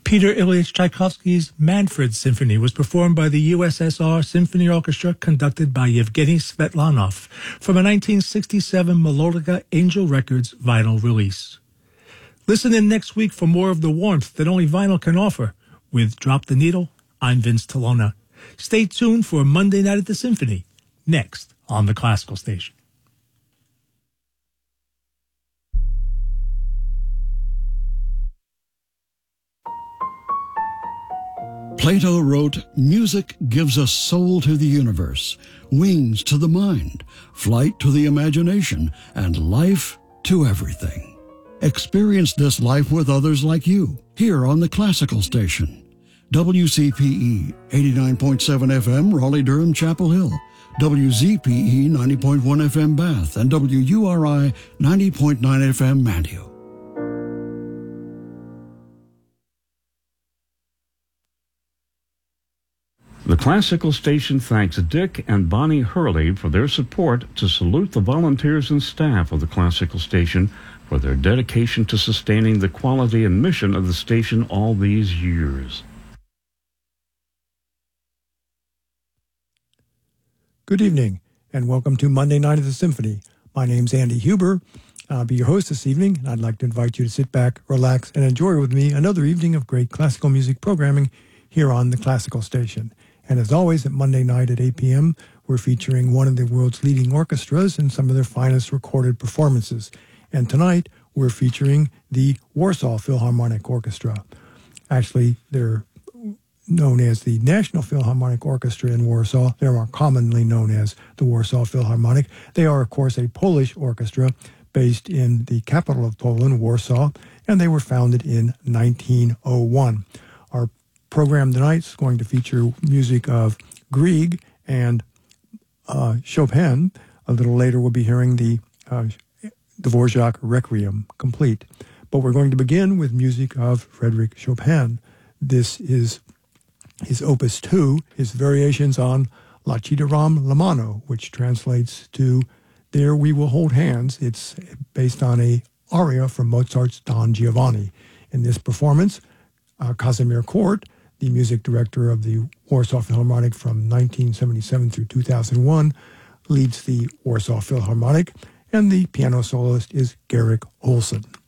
Peter Ilyich Tchaikovsky's Manfred Symphony was performed by the USSR Symphony Orchestra conducted by Yevgeny Svetlanov from a 1967 Melodica Angel Records vinyl release. Listen in next week for more of the warmth that only vinyl can offer. With Drop the Needle, I'm Vince Tolona. Stay tuned for Monday Night at the Symphony, next on the Classical Station. Plato wrote, "Music gives us soul to the universe, wings to the mind, flight to the imagination, and life to everything." Experience this life with others like you, here on the Classical Station. WCPE 89.7 FM, Raleigh-Durham, Chapel Hill. WZPE 90.1 FM, Bath. And WURI 90.9 FM, Manhew. The Classical Station thanks Dick and Bonnie Hurley for their support to salute the volunteers and staff of the Classical Station for their dedication to sustaining the quality and mission of the station all these years. Good evening, and welcome to Monday Night at the Symphony. My name's Andy Huber. I'll be your host this evening, and I'd like to invite you to sit back, relax, and enjoy with me another evening of great classical music programming here on the Classical Station. And as always, at Monday night at 8 p.m., we're featuring one of the world's leading orchestras and some of their finest recorded performances. And tonight, we're featuring the Warsaw Philharmonic Orchestra. Actually, they're known as the National Philharmonic Orchestra in Warsaw. They're more commonly known as the Warsaw Philharmonic. They are, of course, a Polish orchestra based in the capital of Poland, Warsaw, and they were founded in 1901. Our program tonight is going to feature music of Grieg and Chopin. A little later, we'll be hearing the Dvorak Requiem complete. But we're going to begin with music of Frédéric Chopin. This is his Opus 2, his variations on La ci daram la mano, which translates to There We Will Hold Hands. It's based on a aria from Mozart's Don Giovanni. In this performance, Casimir Kort, the music director of the Warsaw Philharmonic from 1977 through 2001, leads the Warsaw Philharmonic, and the piano soloist is Garrick Olson.